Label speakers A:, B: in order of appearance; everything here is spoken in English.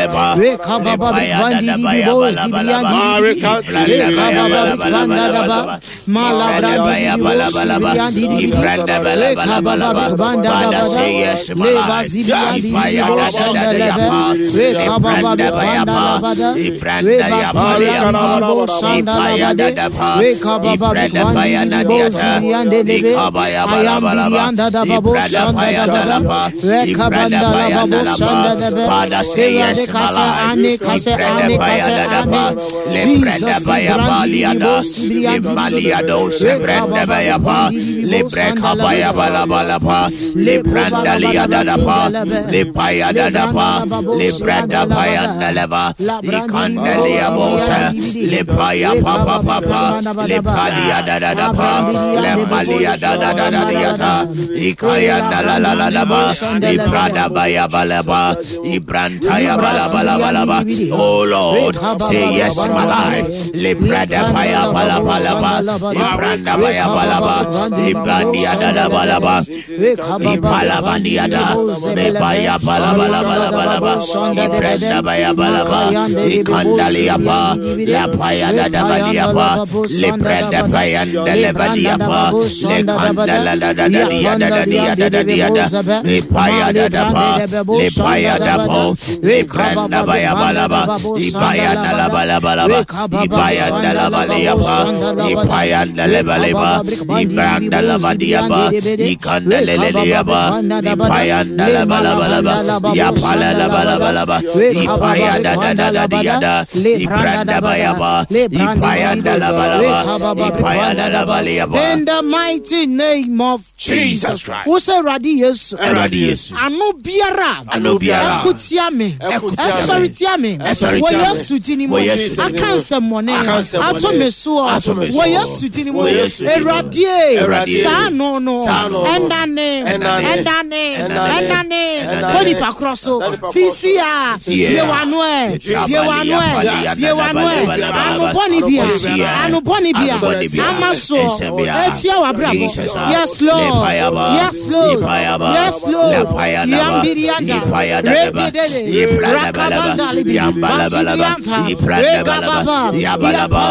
A: baleba.
B: Reka baba bandi di bozi biandi di. Reka baba banda daba. Mala brandi di bozi biandi di. Reka baba banda daba. Leva zibiandi di bozi daba. Reka baba banda daba. Reva zibiandi di bozi daba. Reka baba bandi di bozi biandi di. Ayam bianda daba bozi daba. Reka banda daba bozi daba.
A: Father, say yes, my life. Oh Lord, say yes in my life. Librada paya balaba, Ibranda paya balaba, Iblandia da balaba, Ipalabandia da, Mepaya balaba, Ibranda paya balaba, Ikandaliapa, La paya da baliapa, Librada paya da levadiapa, Lekandala da Ipaya da Ipaya da po, Ibranda paya balaba, Ipaya da balaba, Ipaya da baliapa, Ipaya da lebaleba, Ibranda lavadiapa, Ikandaleliaba, Ipaya da balaba, Yapala balaba, Ipaya da Ibranda bayaba, Ipaya da balaba, Ipaya da baliapa.
B: In the mighty name of Jesus Christ. Who say radius? Ano biara. Ekutiame. Esoritiame. Woye sutini mo. Akanse mone. Atomesuo. Woye sutini mo. Eradie. Sa no. Endane. Poni pakroso. Sisia. Yewanwe. Ano boni bia. Amaso. Etia wabra. Yes Lord. Yambirianda. Redede. Rakabanda libi. Yabalaba.